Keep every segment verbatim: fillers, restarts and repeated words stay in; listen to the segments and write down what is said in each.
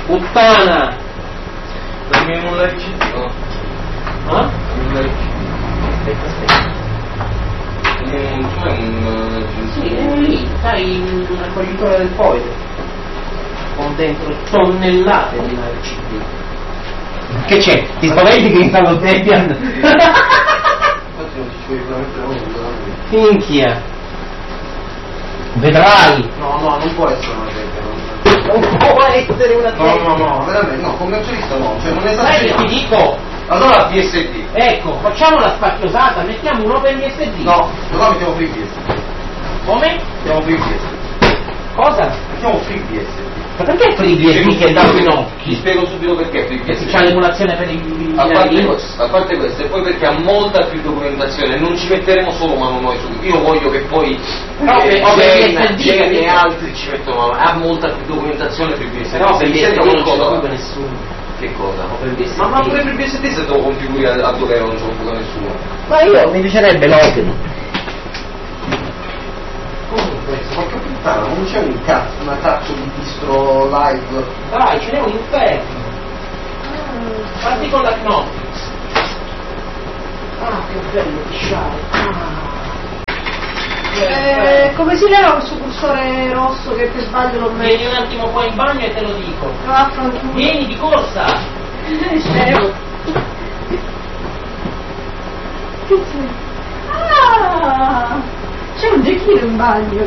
Puttana! Dammi un like no? Ah? Un like Aspetta, aspetta. Un, cioè un... Sì, è lì, sai, un raccoglitore del foglio. Con dentro tonnellate di live C D. Che c'è? Ti spaventi che installo Debian? Infatti non ci puoi veramente nulla. Minchia! Vedrai! No, no, non può essere una Debian. Non può essere una Debian! No, no, no, veramente, no, commercialista no, cioè non Sai che esageriamo. ti dico? Allora P S D. Ecco, facciamo la spacchiosata, mettiamo un OpenBSD. No, allora mettiamo FreeBSD. Come? Mettiamo FreeBSD. Cosa? Mettiamo FreeBSD. Ma perché FreeBSD che dà i occhi? Ti spiego subito perché Perché FreeBSD. c'ha l'emulazione per i A parte, questo, a parte questo, e poi perché ha molta più documentazione, non ci metteremo solo mano noi su. Io voglio che poi no, eh, Open Jen e altri ci mettono mano, ha molta più documentazione FreeBSD. Però se mi FreeBSD sento non ce qualcosa. l'ha più nessuno. Che cosa? OpenBSD. Ma, ma pure FreeBSD se te lo configuri a, a dovere non ce lo può nessuno. Ma io mi piacerebbe l'Open. Comunque, porca puttana, non c'è un cazzo, una cazzo di distro live. Dai, ce n'è un inferno. Parti con la Knoppix. Ah, che bello pisciare. Ah. Eh, come si leva questo cursore rosso che per sbaglio l'ho Vieni messo? un attimo qua in bagno e te lo dico. Vaffanculo. Vieni di corsa. Scemo. Che c'è? Ah! C'è un giochino in bagno.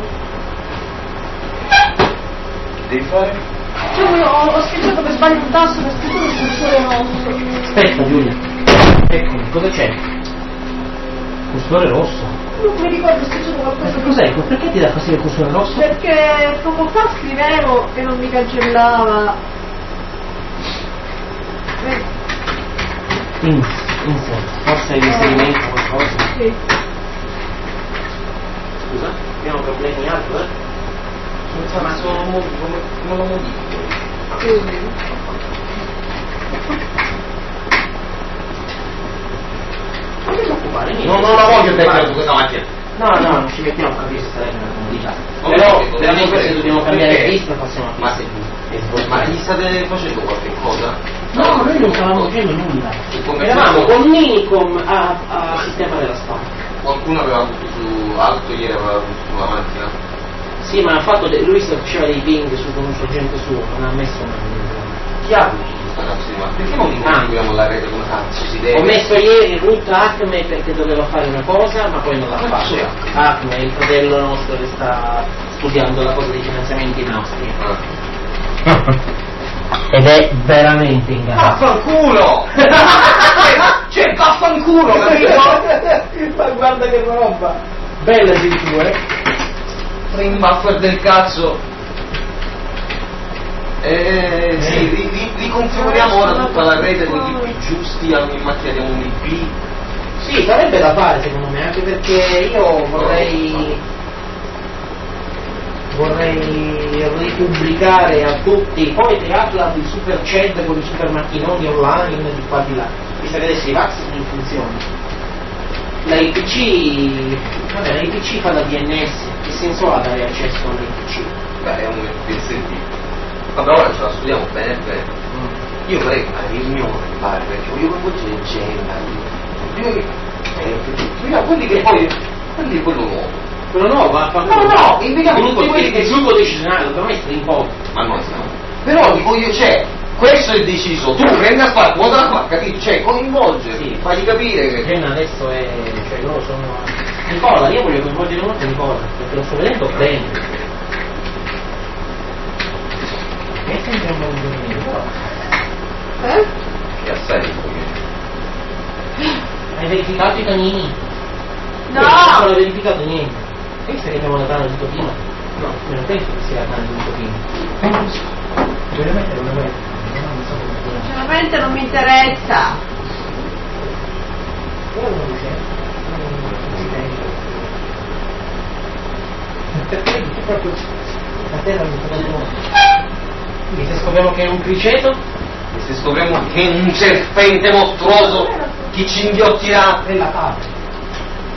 Devi fare? Cioè, ho, ho schiacciato per sbaglio un tasto per scrivere il cursore rosso. Aspetta Giulia. Ecco, cosa c'è? Cursore rosso. Non mi ricordo se c'è qualcosa. Ma cos'è? Perché ti dà fastidio il cursore rosso? Perché poco fa scrivevo e non mi cancellava. Vedi? In, insert. Forse l'inserimento o qualcosa. Sì. Scusa, abbiamo problemi altro, eh? Ma sono come, come lo modifico? Sì. Non ti preoccupare, niente. No, non la voglio mettere su questa macchina. No, no, non ci mettiamo a capire se sarebbe una comodità. Oh, Però, perché- veramente perché- se dobbiamo cambiare perché? pista, passiamo a Ma, pista e se, ma gli state facendo qualche cosa? no, noi non stavamo facendo nulla. Come Eravamo facciamo? con Minicom a, a sistema della spalla. Qualcuno aveva avuto su alto ieri aveva avuto sulla macchina. Sì, ma ha fatto de- lui si faceva dei ping su con un sorgente suo, non ha messo una. Chi ha avuto questa cazzo di macchina? Perché non configuriamo la rete come cazzo si deve? Ho messo ieri root Acme perché doveva fare una cosa, ma poi non l'ha Cosa fatto. c'è? Acme, il fratello nostro che sta studiando la cosa dei finanziamenti in Austria. Ah. Ed è veramente ingannevole. Vaffanculo! Cioè, vaffanculo! capito? Ma guarda che roba! Bella addirittura, eh? Frame buffer del cazzo! Eh, sì, ri- ri- riconfiguriamo ora tutta la rete con gli I P giusti, in macchina diamo un I P. Sì, sarebbe da fare secondo me, anche perché io vorrei vorrei ripubblicare a tutti, poi Triathlon il super chat con i super macchinoni online di qua di là, visto che adesso i Vax non funzionano. La I P C, vabbè, la I P C fa da D N S, che senso ha dare accesso alla I P C? Beh, è un P S D. Vabbè, ora ce la studiamo bene bene. Io vorrei una riunione, pare, perché voglio coinvolgere gente. Io, eh, io quelli che poi, quelli di quello nuovo. Quello nuovo va a fare. No, no, invitiamo tutti tutti quelli che il quelli gruppo decisionale dobbiamo essere in pochi. Ma noi siamo. Però dico io, cioè, questo è deciso, tu prendi a fare, quota qua, capito? Cioè, coinvolgere, Sì. fagli capire che. Jenna adesso è. cioè loro sono. Nicola, io voglio coinvolgere molto Nicola, perché lo sto vedendo bene. E sempre un buon giorno. Eh? Che assai di pochino. Hai verificato i canini? No! Non ho verificato niente. Pensa che abbiamo la tana di Topino? No, io non penso che sia la tana di Topino. Non so. Veramente non è vero. Non so come sia. Sinceramente non mi interessa. Ora non lo c'è. Non si pensa. Perché tu proprio la terra non sta dando. E se scopriamo che è un criceto? E se scopriamo che è un serpente mostruoso, chi ci inghiottirà? È la parte.